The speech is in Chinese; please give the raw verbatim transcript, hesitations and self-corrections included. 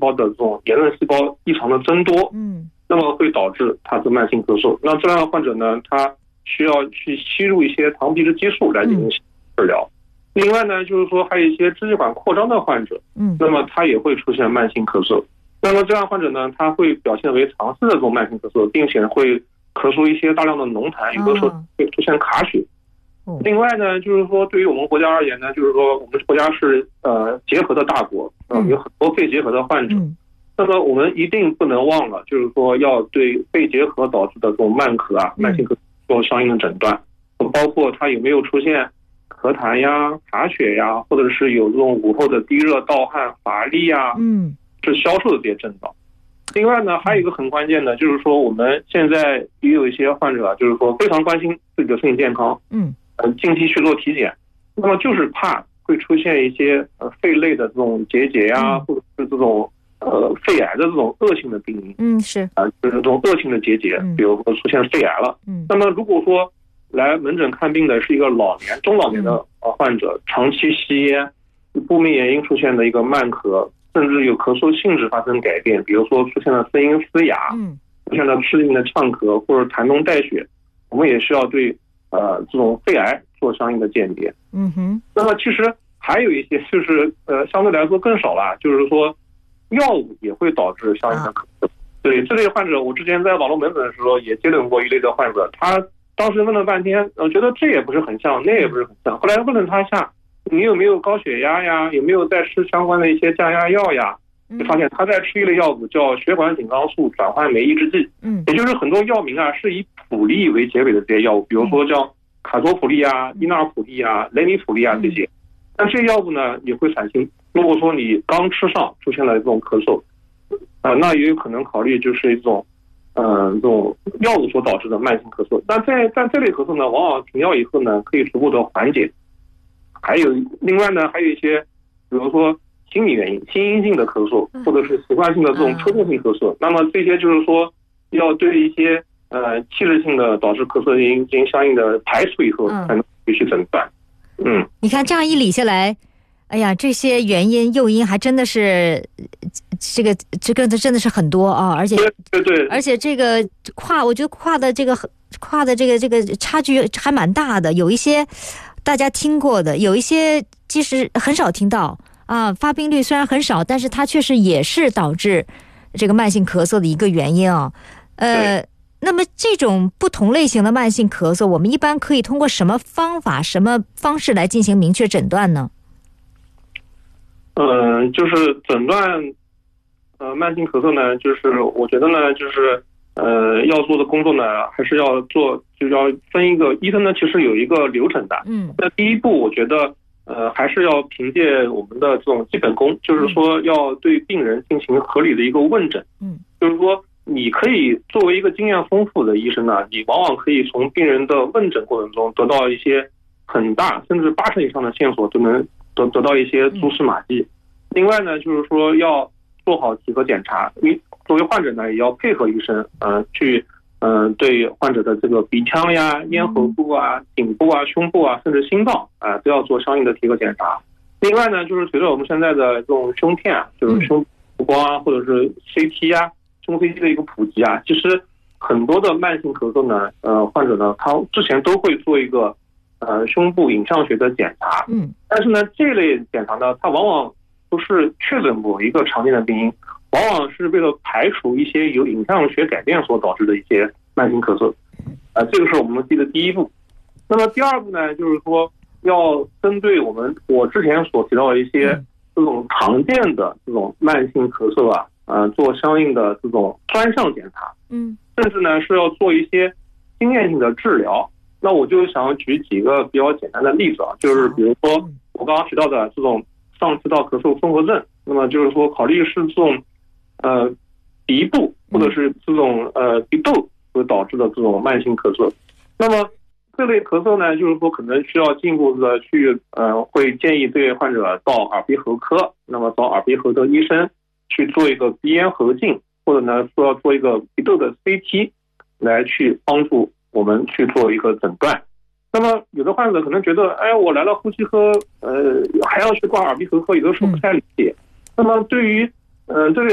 胞的这种炎症细胞异常的增多， 嗯， 那么会导致他的慢性咳嗽。那这样的患者呢，他需要去吸入一些糖皮质激素来进行治疗。嗯、另外呢，就是说还有一些支气管扩张的患者， 嗯， 那么他也会出现慢性咳嗽。那么这样患者呢，他会表现为长期的这种慢性咳嗽，并且会咳嗽一些大量的浓痰，有的时候会出现卡血。哦、另外呢，就是说对于我们国家而言呢，就是说我们国家是呃结核的大国，呃、有很多肺结核的患者。嗯、那么我们一定不能忘了，就是说要对肺结核导致的这种慢咳啊、慢性咳嗽做相应的诊断，包括他有没有出现咳痰呀、卡血呀，或者是有这种午后的低热、盗汗、乏力呀，嗯，是消瘦的这些症状。另外呢，还有一个很关键的，就是说我们现在也有一些患者啊，就是说非常关心自己的身体健康，嗯，呃，定期去做体检，那么就是怕会出现一些呃肺类的这种结节呀，嗯、或者是这种呃肺癌的这种恶性的病因， 嗯，是啊、呃，就是这种恶性的结节，比如说出现肺癌了，嗯，那么如果说来门诊看病的是一个老年、中老年的呃患者，长期吸烟，不明原因出现的一个慢咳。甚至有咳嗽性质发生改变，比如说出现了声音嘶哑，嗯，出现了吃力的呛咳或者痰中带血，我们也需要对呃这种肺癌做相应的鉴别。嗯哼。那么其实还有一些就是呃相对来说更少了，就是说药物也会导致相应的咳嗽。啊、对这类患者，我之前在网络门诊的时候也接诊过一类的患者，他当时问了半天，我、呃、觉得这也不是很像，那也不是很像，后来问了他一下。你有没有高血压呀？有没有在吃相关的一些降压药呀？就发现他在吃一类药物叫血管紧张素转换酶抑制剂，嗯，也就是很多药名啊是以普利为结尾的这些药物，比如说叫卡托普利啊、伊纳普利啊、雷米普利啊这些。但这些药物呢也会产生，如果说你刚吃上出现了这种咳嗽，呃，那也有可能考虑就是一种，嗯、呃，这种药物所导致的慢性咳嗽。但在但这类咳嗽呢，往往停药以后呢，可以逐步的缓解。还有另外呢，还有一些，比如说心理原因、心因性的咳嗽，或者是习惯性的这种抽动性咳嗽。嗯、那么这些就是说，要对一些呃器质性的导致咳嗽的原因进行相应的排除以后，才能去诊断。嗯， 你看这样一理下来，哎呀，这些原因诱因还真的是这个这个真的是很多啊，而且对对对， 而且这个跨，我觉得跨的这个跨的这个这个差距还蛮大的，有一些。大家听过的，有一些其实很少听到啊，发病率虽然很少，但是它确实也是导致这个慢性咳嗽的一个原因啊。呃，那么这种不同类型的慢性咳嗽，我们一般可以通过什么方法、什么方式来进行明确诊断呢？ 嗯、呃，就是诊断呃慢性咳嗽呢，就是我觉得呢，就是呃要做的工作呢，还是要做。就要分一个医生呢，其实有一个流程的。嗯，那第一步，我觉得，呃，还是要凭借我们的这种基本功，就是说要对病人进行合理的一个问诊。嗯，就是说你可以作为一个经验丰富的医生呢，你往往可以从病人的问诊过程中得到一些很大甚至八成以上的线索，都能得得到一些蛛丝马迹。另外呢，就是说要做好体格检查，你作为患者呢，也要配合医生，呃，去。嗯、呃，对患者的这个鼻腔呀、咽喉部啊、颈部啊、胸部啊，甚至心脏啊、呃，都要做相应的体格检查。另外呢，就是随着我们现在的这种胸片啊，就是胸曝光啊，或者是 C T 啊、胸 C T 的一个普及啊，其实很多的慢性咳嗽呢，呃，患者呢，他之前都会做一个呃胸部影像学的检查。嗯，但是呢，这类检查呢，它往往不是确诊某一个常见的病因。往往是为了排除一些由影像学改变所导致的一些慢性咳嗽，啊、呃，这个是我们记的第一步。那么第二步呢，就是说要针对我们我之前所提到的一些这种常见的这种慢性咳嗽啊，呃，做相应的这种专项检查，嗯，甚至呢是要做一些经验性的治疗。那我就想举几个比较简单的例子啊，就是比如说我刚刚提到的这种上气道咳嗽综合症，那么就是说考虑是这种。呃，鼻部或者是这种呃鼻窦所导致的这种慢性咳嗽，那么这类咳嗽呢，就是说可能需要进一步的去呃，会建议对患者到耳鼻喉科，那么找耳鼻喉的医生去做一个鼻咽喉镜，或者呢说要做一个鼻窦的 C T 来去帮助我们去做一个诊断。那么有的患者可能觉得，哎，我来了呼吸科，呃，还要去挂耳鼻喉科，有的时候不太理解。那么对于呃这个